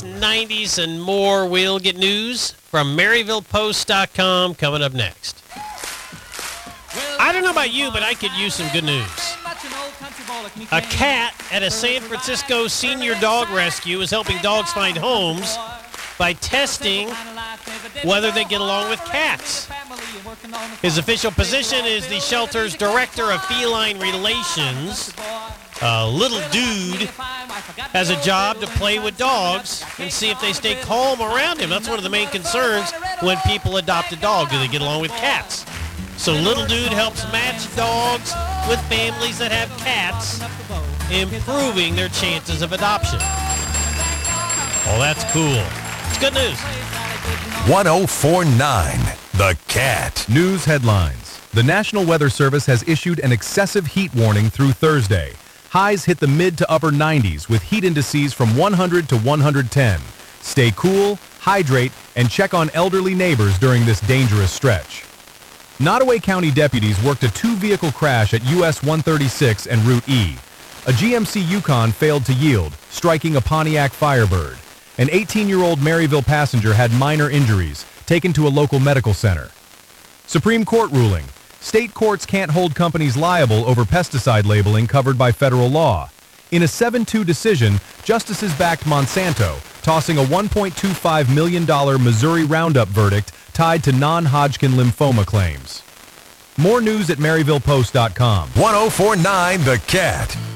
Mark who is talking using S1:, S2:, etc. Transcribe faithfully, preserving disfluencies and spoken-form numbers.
S1: eighties, nineties, and more. We'll get news from Maryville Post dot com coming up next. I don't know about you, but I could use some good news. A cat at a San Francisco senior dog rescue is helping dogs find homes by testing whether they get along with cats. His official position is the shelter's director of feline relations. A little dude has a job to play with dogs and see if they stay calm around him. That's one of the main concerns when people adopt a dog. Do they get along with cats? So little dude helps match dogs with families that have cats, improving their chances of adoption. Oh, that's cool. It's good news.
S2: one oh four point nine The Cat.
S3: News headlines. The National Weather Service has issued an excessive heat warning through Thursday. Highs hit the mid to upper nineties with heat indices from one hundred to one hundred ten. Stay cool, hydrate, and check on elderly neighbors during this dangerous stretch. Nottoway County deputies worked a two-vehicle crash at U S one thirty-six and Route E. A G M C Yukon failed to yield, striking a Pontiac Firebird. An eighteen-year-old Maryville passenger had minor injuries, taken to a local medical center. Supreme Court ruling. State courts can't hold companies liable over pesticide labeling covered by federal law. In a seven two decision, justices backed Monsanto, tossing a one point two five million dollars Missouri Roundup verdict tied to non-Hodgkin lymphoma claims. More news at Maryville Post dot com.
S2: one oh four point nine The Cat.